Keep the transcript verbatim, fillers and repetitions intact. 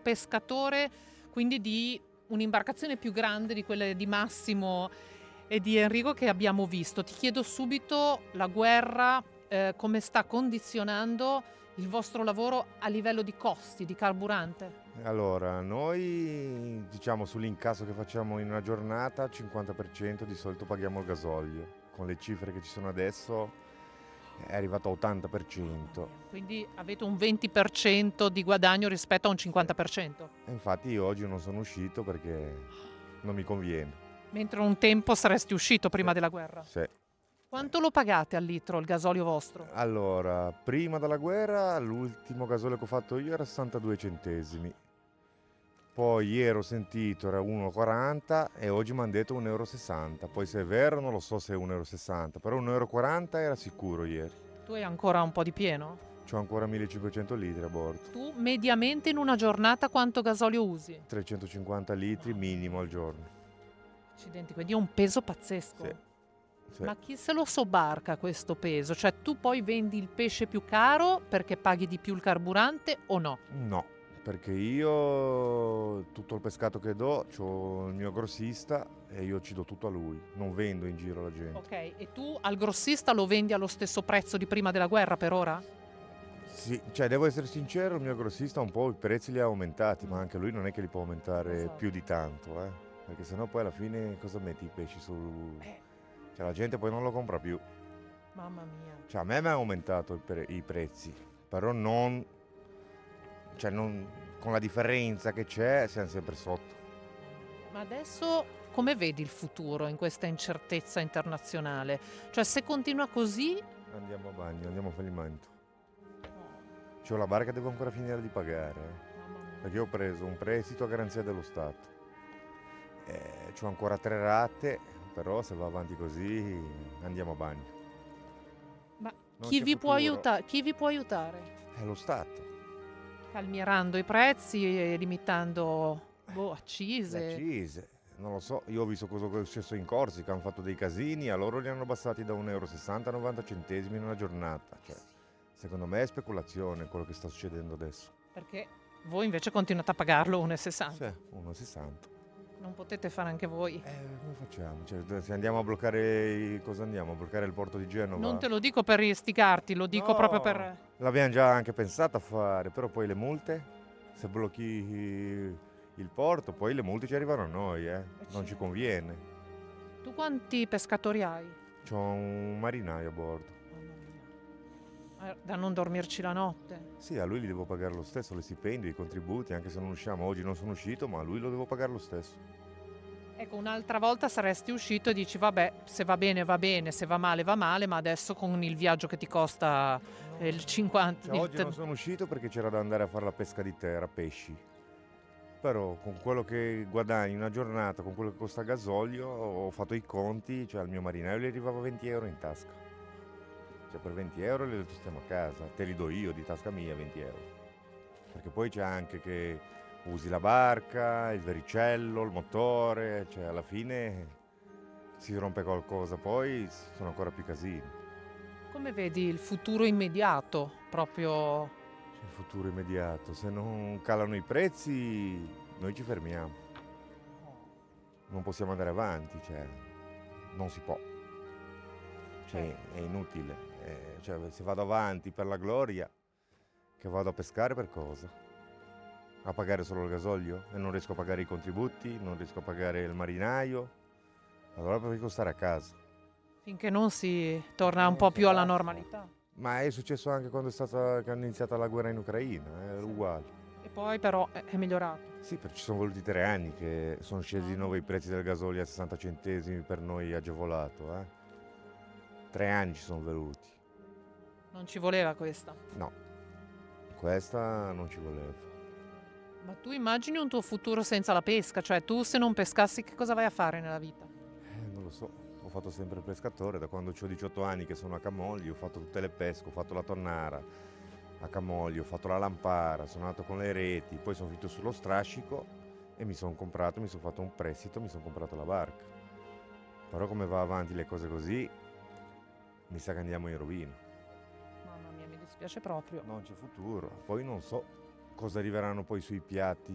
pescatore, quindi di un'imbarcazione più grande di quelle di Massimo e di Enrico che abbiamo visto. Ti chiedo subito, la guerra eh, come sta condizionando il vostro lavoro a livello di costi, di carburante? Allora, noi diciamo sull'incasso che facciamo in una giornata, cinquanta per cento di solito paghiamo il gasolio. Con le cifre che ci sono adesso è arrivato a ottanta per cento. Quindi avete un venti per cento di guadagno rispetto a un Sì. cinquanta per cento. E infatti io oggi non sono uscito perché non mi conviene. Mentre un tempo saresti uscito prima Sì. della guerra. Sì. Quanto lo pagate al litro il gasolio vostro? Allora, prima della guerra l'ultimo gasolio che ho fatto io era sessantadue centesimi. Poi ieri ho sentito era uno e quaranta e oggi mi hanno detto uno e sessanta euro. Poi se è vero non lo so se è uno e sessanta euro, però uno e quaranta era sicuro ieri. Tu hai ancora un po' di pieno? C'ho ancora millecinquecento litri a bordo. Tu mediamente in una giornata quanto gasolio usi? trecentocinquanta litri minimo al giorno. Accidenti, quindi è un peso pazzesco. Sì. Sì. Ma chi se lo sobbarca questo peso? Cioè tu poi vendi il pesce più caro perché paghi di più il carburante o no? No, perché io tutto il pescato che do, c'ho il mio grossista e io ci do tutto a lui, non vendo in giro alla gente. Ok, e tu al grossista lo vendi allo stesso prezzo di prima della guerra per ora? Sì, cioè devo essere sincero, il mio grossista un po' i prezzi li ha aumentati, ma anche lui non è che li può aumentare Lo so. più di tanto, eh. Perché sennò poi alla fine cosa metti i pesci su... Eh, Cioè la gente poi non lo compra più. mamma mia. Cioè a me mi ha aumentato i, pre- i prezzi, però non... Cioè non... Con la differenza che c'è siamo sempre sotto. Ma adesso come vedi il futuro in questa incertezza internazionale? Cioè se continua così... Andiamo a bagno, andiamo a fallimento. C'ho la barca, devo ancora finire di pagare, eh. Mamma mia. Perché ho preso un prestito a garanzia dello Stato. Eh, c'ho ancora tre rate, però se va avanti così andiamo a bagno. Ma Non chi c'è vi, può futuro. aiuta- chi vi può aiutare? È lo Stato. Calmierando i prezzi e limitando boh, Le accise. accise. Non lo so, io ho visto cosa è successo in Corsica, hanno fatto dei casini, a loro li hanno abbassati da uno e sessanta euro a novanta centesimi in una giornata. Cioè, secondo me è speculazione quello che sta succedendo adesso. Perché voi invece continuate a pagarlo uno e sessanta. Sì, uno e sessanta. Non potete fare anche voi. Eh, come facciamo? Cioè, se andiamo a bloccare, i- cosa andiamo? A bloccare il porto di Genova? Non te lo dico per istigarti, lo dico No, proprio per... l'abbiamo già anche pensato a fare, però poi le multe, se blocchi il porto, poi le multe ci arrivano a noi, eh. Non ci conviene. Tu quanti pescatori hai? C'ho un marinaio a bordo. Mamma mia. Eh, Da non dormirci la notte. Sì, a lui li devo pagare lo stesso, le stipendi, i contributi, anche se non usciamo. Oggi non sono uscito, ma a lui lo devo pagare lo stesso. Ecco, un'altra volta saresti uscito e dici, vabbè, se va bene va bene, se va male va male, ma adesso con il viaggio che ti costa eh, il cinquanta... Cioè, il oggi te- non sono uscito perché c'era da andare a fare la pesca di terra, pesci. Però con quello che guadagni una giornata, con quello che costa gasolio, ho fatto i conti, cioè al mio marinaio gli arrivava venti euro in tasca. Cioè per venti euro li stiamo a casa, te li do io di tasca mia venti euro. Perché poi c'è anche che usi la barca, il vericello, il motore, cioè alla fine si rompe qualcosa, poi sono ancora più casini. Come vedi il futuro immediato, proprio... C'è il futuro immediato, se non calano i prezzi noi ci fermiamo. Non possiamo andare avanti, cioè non si può. Cioè è inutile. Eh, cioè, se vado avanti per la gloria, che vado a pescare per cosa? A pagare solo il gasolio? E non riesco a pagare i contributi, non riesco a pagare il marinaio. Allora preferisco stare a casa. finché non si torna un Non po' si più alla abbassa. normalità. Ma è successo anche quando è stata, che hanno iniziato la guerra in Ucraina, è uguale. E poi però è, è migliorato. Sì, perché ci sono voluti tre anni che sono scesi di nuovo i prezzi del gasolio a sessanta centesimi per noi agevolato. Eh? Tre anni ci sono venuti. Non ci voleva questa. No, questa non ci voleva. Ma tu immagini un tuo futuro senza la pesca? Cioè tu se non pescassi che cosa vai a fare nella vita? Eh, non lo so, ho fatto sempre il pescatore, da quando ho diciotto anni che sono a Camogli, ho fatto tutte le pesche, ho fatto la tonnara a Camogli, ho fatto la lampara, sono andato con le reti, poi sono finito sullo strascico e mi sono comprato, mi sono fatto un prestito, mi sono comprato la barca. Però come va avanti le cose così, mi sa che andiamo in rovina. Mamma mia, mi dispiace proprio. Non c'è futuro, poi non so cosa arriveranno poi sui piatti,